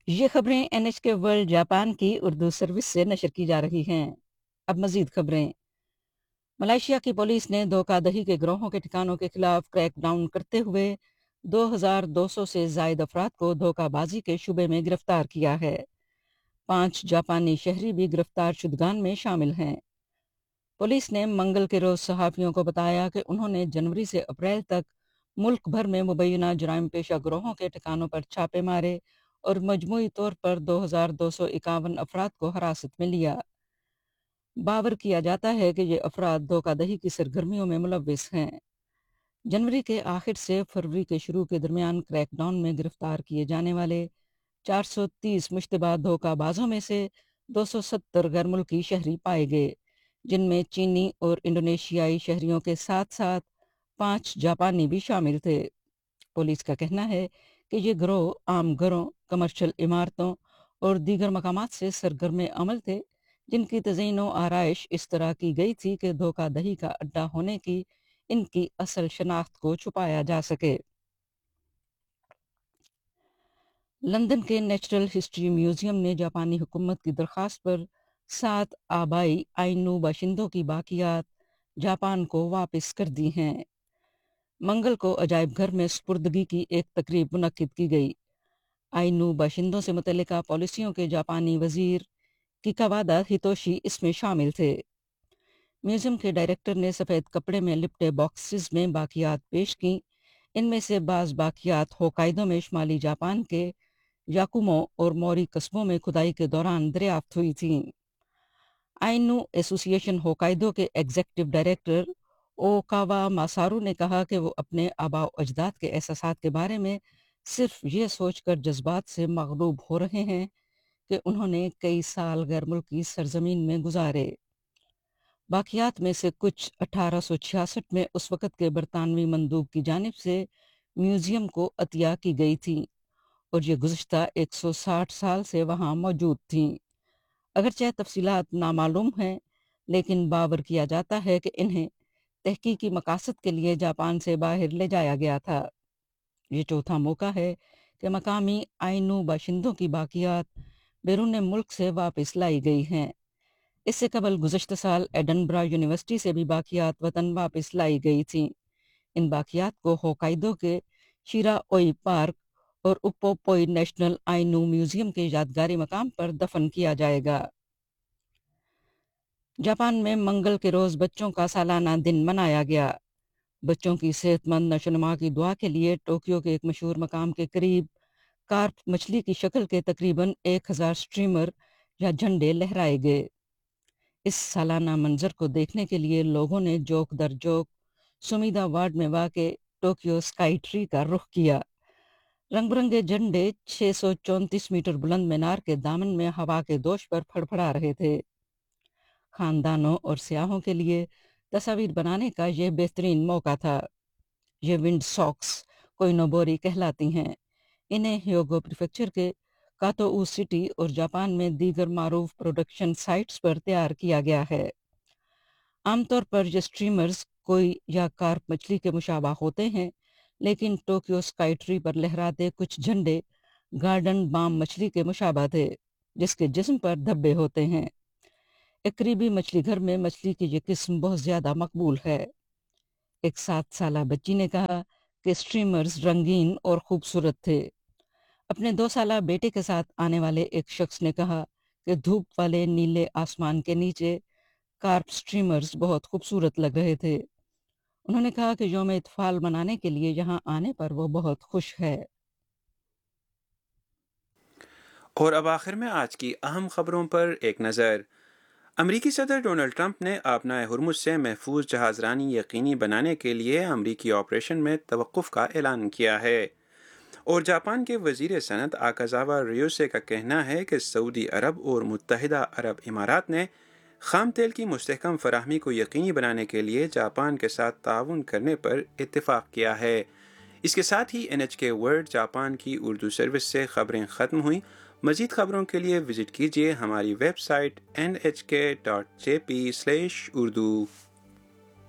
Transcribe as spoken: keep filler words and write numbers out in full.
یہ خبریں N H کے ورلڈ جاپان کی اردو سروس سے نشر کی جا رہی ہیں۔ اب مزید خبریں۔ ملائیشیا کی پولیس نے دھوکہ دہی کے گروہوں کے ٹھکانوں کے خلاف کریک ڈاؤن کرتے ہوئے دو ہزار دو سو سے زائد افراد کو دھوکہ بازی کے شبے میں گرفتار کیا ہے۔ پانچ جاپانی شہری بھی گرفتار شدگان میں شامل ہیں۔ پولیس نے منگل کے روز صحافیوں کو بتایا کہ انہوں نے جنوری سے اپریل تک ملک بھر میں مبینہ جرائم پیشہ گروہوں کے ٹھکانوں پر چھاپے مارے اور مجموعی طور پر دو ہزار دو سو اکاون افراد کو حراست میں لیا۔ باور کیا جاتا ہے کہ یہ افراد دھوکہ دہی کی سرگرمیوں میں ملوث ہیں۔ جنوری کے آخر سے فروری کے شروع کے درمیان کریک ڈاؤن میں گرفتار کیے جانے والے چار سو تیس مشتبہ دھوکہ بازوں میں سے دو سو ستر غیر ملکی شہری پائے گئے، جن میں چینی اور انڈونیشیائی شہریوں کے ساتھ ساتھ پانچ جاپانی بھی شامل تھے۔ پولیس کا کہنا ہے کہ یہ گروہ عام گھروں، کمرشل عمارتوں اور دیگر مقامات سے سرگرم عمل تھے، جن کی تزئین و آرائش اس طرح کی گئی تھی کہ دھوکہ دہی کا اڈہ ہونے کی ان کی اصل شناخت کو چھپایا جا سکے۔ لندن کے نیچرل ہسٹری میوزیم نے جاپانی حکومت کی درخواست پر سات آبائی آئینو باشندوں کی باقیات جاپان کو واپس کر دی ہیں۔ منگل کو عجائب گھر میں سپردگی کی ایک تقریب منعقد کی گئی۔ آئینو باشندوں سے متعلقہ پالیسیوں کے جاپانی وزیر کیکاوادا ہتوشی اس میں شامل تھے۔ میوزیم کے ڈائریکٹر نے سفید کپڑے میں لپٹے باکسز میں باقیات پیش کیں۔ ان میں سے بعض باقیات ہوکائیدو میں شمالی جاپان کے یاکومو اور موری قصبوں میں کھدائی کے دوران دریافت ہوئی تھیں۔ آئینو ایسوسی ایشن ہوکائیدو کے ایگزیکٹو ڈائریکٹر اوکاوا ماسارو نے کہا کہ وہ اپنے آباء و اجداد کے احساسات کے بارے میں صرف یہ سوچ کر جذبات سے مغلوب ہو رہے ہیں کہ انہوں نے کئی سال غیر ملکی سرزمین میں گزارے۔ باقیات میں سے کچھ اٹھارہ سو چھیاسٹھ میں اس وقت کے برطانوی مندوب کی جانب سے میوزیم کو عطیہ کی گئی تھیں اور یہ گزشتہ ایک سو ساٹھ سال سے وہاں موجود تھیں۔ اگرچہ تفصیلات نامعلوم ہیں، لیکن باور کیا جاتا ہے کہ انہیں تحقیقی مقاصد کے لیے جاپان سے باہر لے جایا گیا تھا۔ یہ چوتھا موقع ہے کہ مقامی آئینو باشندوں کی باقیات بیرون ملک سے واپس لائی گئی ہیں۔ اس سے قبل گزشتہ سال ایڈنبرا یونیورسٹی سے بھی باقیات وطن واپس لائی گئی تھیں۔ ان باقیات کو ہوکائیدو کے شیرا اوئی پارک اور اپوپوئی نیشنل آئینو میوزیم کے یادگاری مقام پر دفن کیا جائے گا۔ جاپان میں منگل کے روز بچوں کا سالانہ دن منایا گیا۔ بچوں کی صحت مند نشو و نما کی دعا کے لیے ٹوکیو کے ایک مشہور مقام کے قریب کارپ مچھلی کی شکل کے تقریباً ایک ہزار سٹریمر یا جھنڈے لہرائے گئے۔ اس سالانہ منظر کو دیکھنے کے لیے لوگوں نے جوک در جوک سمیدا وارڈ میں واقع ٹوکیو اسکائی ٹری کا رخ کیا۔ رنگ برنگے جھنڈے چھ سو چونتیس میٹر بلند مینار کے دامن میں ہوا کے دوش پر پھڑپھڑا رہے تھے۔ خاندانوں اور سیاحوں کے لیے تصاویر بنانے کا یہ بہترین موقع تھا۔ یہ ونڈ ساکس کوئنوبوری کہلاتی ہیں۔ انہیں ہیوگو پریفیکچر کے کاتوؤ سٹی اور جاپان میں دیگر معروف پروڈکشن سائٹس پر تیار کیا گیا ہے۔ عام طور پر یہ سٹریمرز کوئی یا کارپ مچھلی کے مشابہ ہوتے ہیں، لیکن ٹوکیو اسکائی ٹری پر لہراتے کچھ جھنڈے گارڈن بام مچھلی کے مشابہ تھے، جس کے جسم پر دھبے ہوتے ہیں۔ ایک قریبی مچھلی گھر میں مچھلی کی یہ قسم بہت زیادہ مقبول ہے۔ ایک سات سالہ بچی نے کہا کہ سٹریمرز رنگین اور خوبصورت تھے۔ اپنے دو سالہ بیٹے کے ساتھ آنے والے ایک شخص نے کہا کہ دھوپ والے نیلے آسمان کے نیچے کارپ سٹریمرز بہت خوبصورت لگ رہے تھے۔ انہوں نے کہا کہ یوم اطفال منانے کے لیے یہاں آنے پر وہ بہت خوش ہے۔ اور اب آخر میں آج کی اہم خبروں پر ایک نظر۔ امریکی صدر ڈونلڈ ٹرمپ نے آبنائے ہرمز سے محفوظ جہاز رانی یقینی بنانے کے لیے امریکی آپریشن میں توقف کا اعلان کیا ہے، اور جاپان کے وزیر صنعت آکازاوا ریوسے کا کہنا ہے کہ سعودی عرب اور متحدہ عرب امارات نے خام تیل کی مستحکم فراہمی کو یقینی بنانے کے لیے جاپان کے ساتھ تعاون کرنے پر اتفاق کیا ہے۔ اس کے ساتھ ہی این ایچ کے ورلڈ جاپان کی اردو سروس سے خبریں ختم ہوئیں۔ مزید خبروں کے لیے وزٹ کیجیے ہماری ویب سائٹ این ایچ کے dot J P slash Urdu.